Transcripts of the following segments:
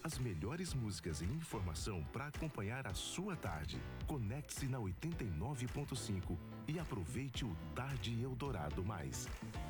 As melhores músicas e informação para acompanhar a sua tarde. Conecte-se na 89.5 e aproveite o Tarde Eldorado Mais.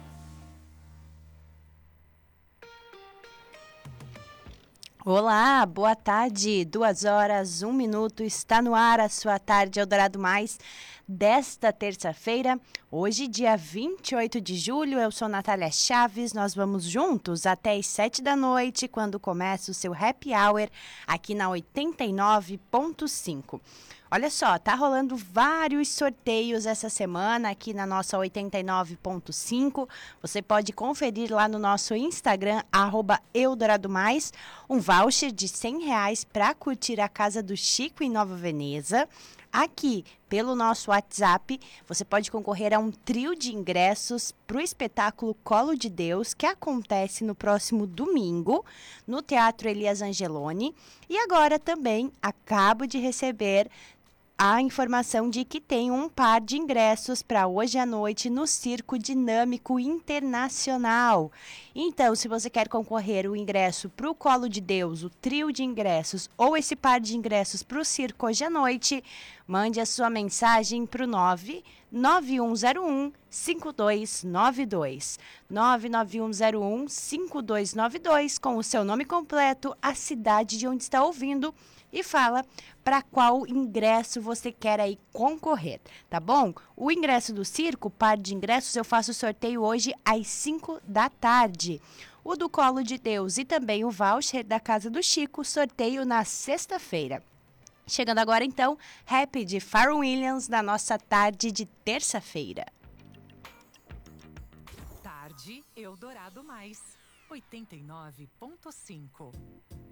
Olá, boa tarde, 2h01, está no ar a sua Tarde Eldorado Mais desta terça-feira, hoje dia 28 de julho, eu sou Natália Chaves, nós vamos juntos até as 7 da noite, quando começa o seu Happy Hour aqui na 89.5. Olha só, tá rolando vários sorteios essa semana aqui na nossa 89.5. Você pode conferir lá no nosso Instagram, @EldoradoMais, um voucher de R$100 para curtir a Casa do Chico em Nova Veneza. Aqui, pelo nosso WhatsApp, você pode concorrer a um trio de ingressos para o espetáculo Colo de Deus, que acontece no próximo domingo, no Teatro Elias Angeloni. E agora também acabo de receber a informação de que tem um par de ingressos para hoje à noite no Circo Dinâmico Internacional. Então, se você quer concorrer o ingresso para o Colo de Deus, o trio de ingressos ou esse par de ingressos para o circo hoje à noite, mande a sua mensagem para o 99101-5292. 99101-5292 com o seu nome completo, a cidade de onde está ouvindo e fala para qual ingresso você quer aí concorrer, tá bom? O ingresso do circo, par de ingressos, eu faço sorteio hoje às 5 da tarde. O do Colo de Deus e também o voucher da Casa do Chico, sorteio na sexta-feira. Chegando agora, então, Happy de Pharrell Williams na nossa tarde de terça-feira. Tarde Eldorado Mais, 89.5.